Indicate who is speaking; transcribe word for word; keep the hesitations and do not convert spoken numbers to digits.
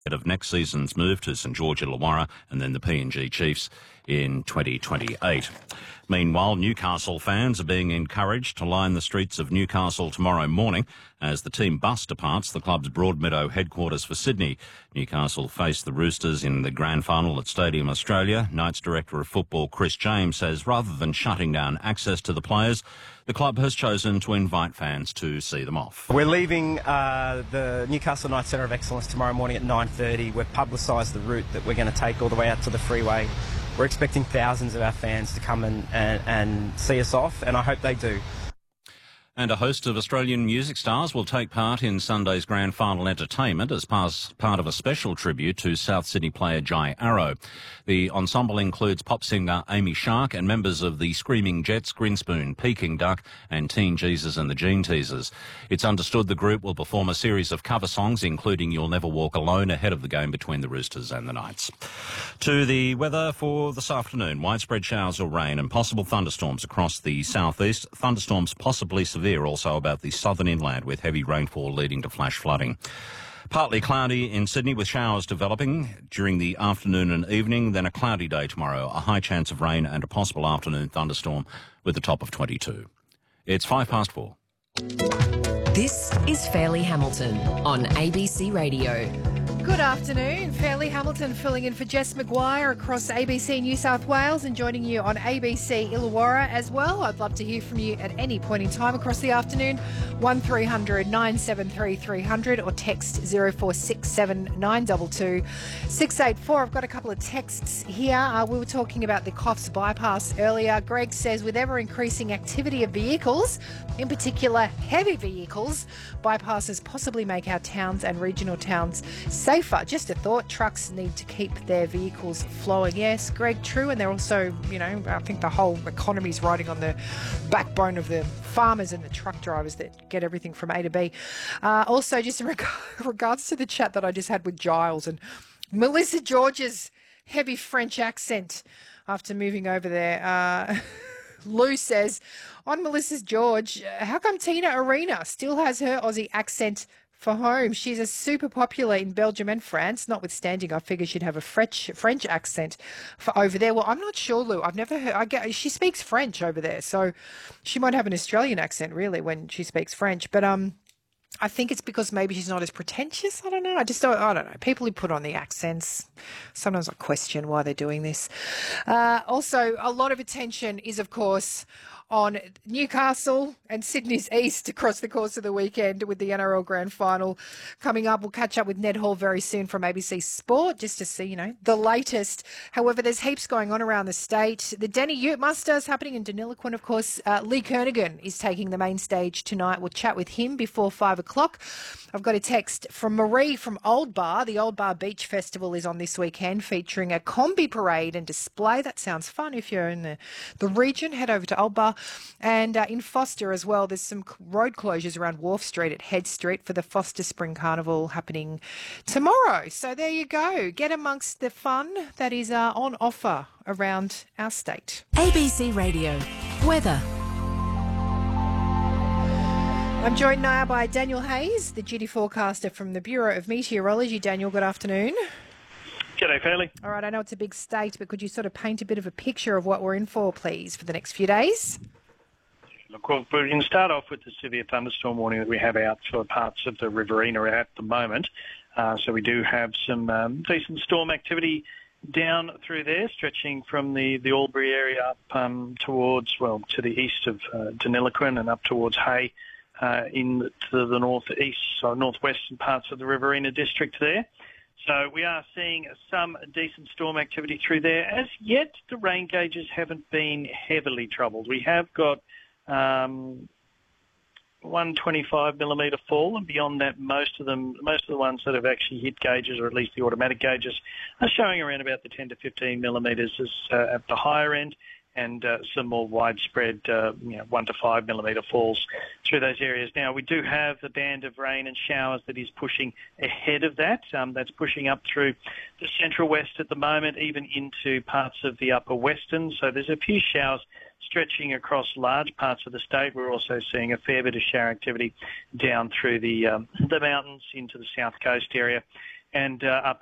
Speaker 1: of next season's move to St George Illawarra and then the P N G Chiefs in twenty twenty-eight. Meanwhile, Newcastle fans are being encouraged to line the streets of Newcastle tomorrow morning as the team bus departs the club's Broadmeadow headquarters for Sydney. Newcastle face the Roosters in the grand final at Stadium Australia. Knights Director of Football Chris James says rather than shutting down access to the players, the club has chosen to invite fans to see them off.
Speaker 2: We're leaving uh, the Newcastle Knights Centre of Excellence tomorrow morning at nine thirty. We've publicised the route that we're going to take all the way out to the freeway. We're expecting thousands of our fans to come and, and, and see us off, and I hope they do.
Speaker 1: And a host of Australian music stars will take part in Sunday's grand final entertainment as part of a special tribute to South Sydney player Jai Arrow. The ensemble includes pop singer Amy Shark and members of the Screaming Jets, Grinspoon, Peking Duck and Teen Jesus and the Gene Teasers. It's understood the group will perform a series of cover songs, including You'll Never Walk Alone, ahead of the game between the Roosters and the Knights. To the weather for this afternoon, widespread showers or rain and possible thunderstorms across the southeast. Thunderstorms possibly severe also about the southern inland with heavy rainfall leading to flash flooding. Partly cloudy in Sydney with showers developing during the afternoon and evening, then a cloudy day tomorrow, a high chance of rain and a possible afternoon thunderstorm with a top of twenty-two. It's five past four.
Speaker 3: This is Fairleigh Hamilton on A B C Radio.
Speaker 4: Good afternoon. Fairleigh Hamilton filling in for Jess McGuire across A B C New South Wales and joining you on A B C Illawarra as well. I'd love to hear from you at any point in time across the afternoon. one three hundred nine seven three three hundred or text zero four six seven nine two two six eight four. I've got a couple of texts here. Uh, we were talking about the Coffs bypass earlier. Greg says with ever increasing activity of vehicles, in particular heavy vehicles, bypasses possibly make our towns and regional towns safer. Just a thought, trucks need to keep their vehicles flowing. Yes, Greg, true. And they're also, you know, I think the whole economy is riding on the backbone of the farmers and the truck drivers that get everything from A to B. Uh, also, just in reg- regards to the chat that I just had with Giles and Melissa George's heavy French accent after moving over there. Uh, Lou says, on Melissa's George, how come Tina Arena still has her Aussie accent for home? She's a super popular in Belgium and France, notwithstanding I figure she'd have a French French accent for over there. Well, I'm not sure, Lou. I've never heard. I get she speaks French over there, so she might have an Australian accent really when she speaks French. But um, I think it's because maybe she's not as pretentious. I don't know. I just don't. I don't know. People who put on the accents, sometimes I question why they're doing this. Uh, also, a lot of attention is, of course, on Newcastle and Sydney's East across the course of the weekend with the N R L Grand Final coming up. We'll catch up with Ned Hall very soon from A B C Sport just to see, you know, the latest. However, there's heaps going on around the state. The Denny Ute Muster is happening in Deniliquin, of course. Uh, Lee Kernaghan is taking the main stage tonight. We'll chat with him before five o'clock. I've got a text from Marie from Old Bar. The Old Bar Beach Festival is on this weekend, featuring a combi parade and display. That sounds fun. If you're in the, the region, head over to Old Bar. And uh, in Foster as well, there's some road closures around Wharf Street at Head Street for the Foster Spring Carnival happening tomorrow. So there you go. Get amongst the fun that is uh, on offer around our state.
Speaker 3: A B C Radio. Weather.
Speaker 4: I'm joined now by Daniel Hayes, the duty forecaster from the Bureau of Meteorology. Daniel, good afternoon.
Speaker 5: G'day, Fairleigh.
Speaker 4: All right, I know it's a big state, but could you sort of paint a bit of a picture of what we're in for, please, for the next few days?
Speaker 5: Look, well, we can start off with the severe thunderstorm warning that we have out for parts of the Riverina at the moment. Uh, so we do have some um, decent storm activity down through there, stretching from the, the Albury area up um, towards, well, to the east of uh, Deniliquin and up towards Hay. Uh, in to the northeast, so northwestern parts of the Riverina district there. So we are seeing some decent storm activity through there. As yet, the rain gauges haven't been heavily troubled. We have got um, one hundred twenty-five millimetre fall, and beyond that, most of them, most of the ones that have actually hit gauges, or at least the automatic gauges, are showing around about the ten to fifteen millimetres as, uh, at the higher end. And uh, some more widespread, uh, you know, one to five millimetre falls through those areas. Now, we do have the band of rain and showers that is pushing ahead of that. Um, that's pushing up through the central west at the moment, even into parts of the upper western. So there's a few showers stretching across large parts of the state. We're also seeing a fair bit of shower activity down through the um, the mountains into the south coast area. and uh, up